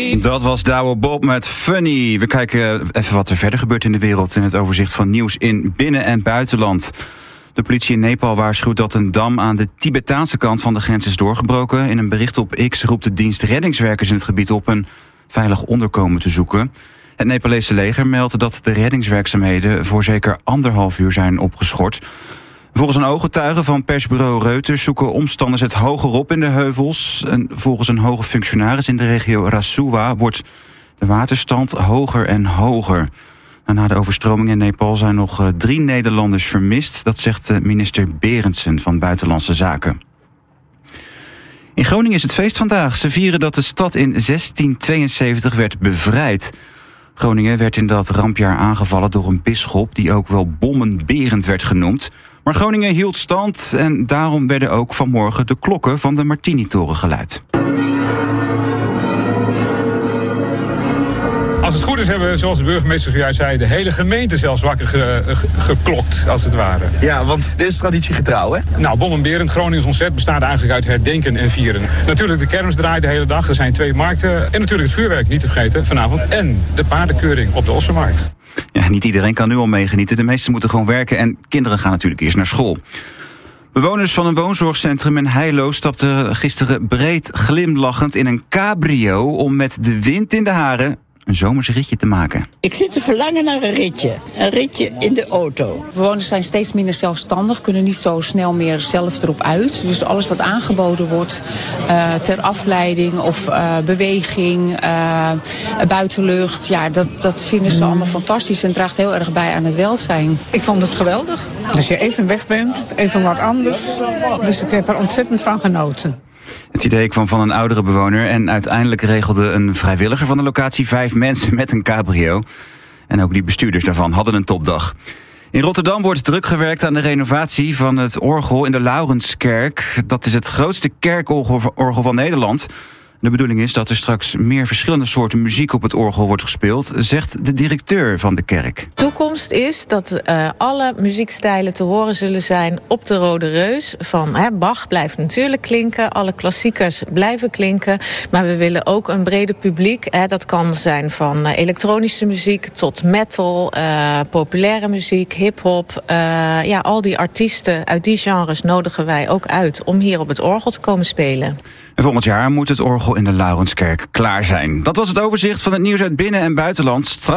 Dat was Douwe Bob met Funny. We kijken even wat er verder gebeurt in de wereld in het overzicht van nieuws in binnen- en buitenland. De politie in Nepal waarschuwt dat een dam aan de Tibetaanse kant van de grens is doorgebroken. In een bericht op X roept de dienst reddingswerkers in het gebied op een veilig onderkomen te zoeken. Het Nepalese leger meldt dat de reddingswerkzaamheden voor zeker 1,5 uur zijn opgeschort. Volgens een ooggetuige van persbureau Reuters zoeken omstanders het hogerop in de heuvels. En volgens een hoge functionaris in de regio Rasuwa wordt de waterstand hoger en hoger. En na de overstroming in Nepal zijn nog 3 Nederlanders vermist. Dat zegt minister Berendsen van Buitenlandse Zaken. In Groningen is het feest vandaag. Ze vieren dat de stad in 1672 werd bevrijd. Groningen werd in dat rampjaar aangevallen door een bisschop die ook wel Bommenberend werd genoemd. Maar Groningen hield stand en daarom werden ook vanmorgen de klokken van de Martinitoren geluid. Als het goed is hebben we, zoals de burgemeester zojuist zei, de hele gemeente zelfs wakker geklokt, als het ware. Ja, want dit is traditiegetrouw, hè? Nou, Bommenberend, Gronings ontzet, bestaat eigenlijk uit herdenken en vieren. Natuurlijk de kermis draait de hele dag, er zijn 2 markten. En natuurlijk het vuurwerk, niet te vergeten, vanavond. En de paardenkeuring op de Ossenmarkt. Ja, niet iedereen kan nu al meegenieten. De meesten moeten gewoon werken en kinderen gaan natuurlijk eerst naar school. Bewoners van een woonzorgcentrum in Heilo stapten gisteren breed glimlachend in een cabrio om met de wind in de haren een zomers ritje te maken. Ik zit te verlangen naar een ritje in de auto. Bewoners zijn steeds minder zelfstandig, kunnen niet zo snel meer zelf erop uit. Dus alles wat aangeboden wordt ter afleiding of beweging, buitenlucht, ja, dat vinden ze allemaal fantastisch en draagt heel erg bij aan het welzijn. Ik vond het geweldig. Als je even weg bent, even wat anders. Dus ik heb er ontzettend van genoten. Het idee kwam van een oudere bewoner en uiteindelijk regelde een vrijwilliger van de locatie 5 mensen met een cabrio. En ook die bestuurders daarvan hadden een topdag. In Rotterdam wordt druk gewerkt aan de renovatie van het orgel in de Laurenskerk. Dat is het grootste kerkorgel van Nederland. De bedoeling is dat er straks meer verschillende soorten muziek op het orgel wordt gespeeld, zegt de directeur van de kerk. De toekomst is dat alle muziekstijlen te horen zullen zijn op de Rode Reus. Van Bach blijft natuurlijk klinken, alle klassiekers blijven klinken. Maar we willen ook een breder publiek. Dat kan zijn van elektronische muziek tot metal, populaire muziek, hip-hop. Al die artiesten uit die genres nodigen wij ook uit om hier op het orgel te komen spelen. En volgend jaar moet het orgel in de Laurenskerk klaar zijn. Dat was het overzicht van het nieuws uit binnen- en buitenland.